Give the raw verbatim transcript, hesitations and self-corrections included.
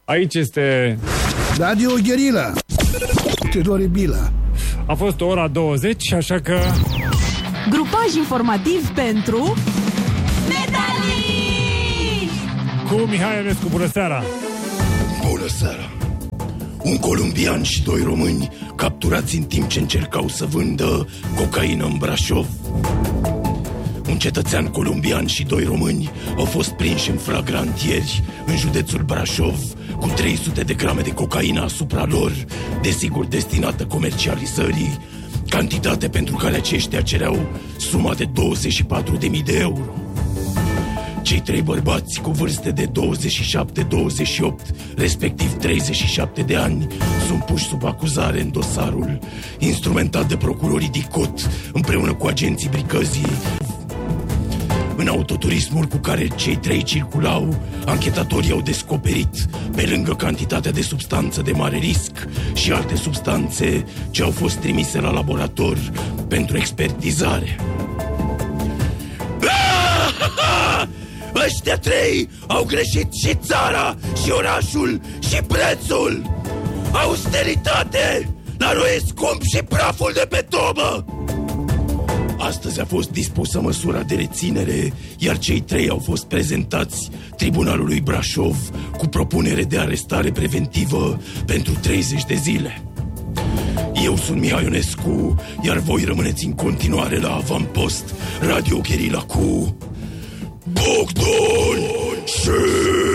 Aici este Radio Guerilla. Teodore Bila. A fost ora douăzeci, așa că grupaj informativ pentru Metalii cu Mihai Ionescu. Bună seara! Bună seara! Un colombian și doi români capturați în timp ce încercau să vândă cocaină în Brașov. Un cetățean colombian și doi români au fost prinși în flagrant ieri în județul Brașov cu trei sute de grame de cocaină asupra lor, desigur destinată comercializării, cantitate pentru care aceștia cereau suma de douăzeci și patru de mii de euro. Cei trei bărbați cu vârste de douăzeci și șapte douăzeci și opt, respectiv treizeci și șapte de ani, sunt puși sub acuzare în dosarul instrumentat de procurorii DICOT împreună cu agenții brigăzii. În autoturismul cu care cei trei circulau, anchetatorii au descoperit, pe lângă cantitatea de substanță de mare risc, și alte substanțe ce au fost trimise la laborator pentru expertizare. Ăștia trei au greșit și țara, și orașul, și prețul. Austeritate! La noi e scump și praful de pe tobă! Astăzi a fost dispusă măsura de reținere, iar cei trei au fost prezentați Tribunalului Brașov cu propunere de arestare preventivă pentru treizeci de zile. Eu sunt Mihai Ionescu, iar voi rămâneți în continuare la Avampost Radio Guerilla cu Bogdan și...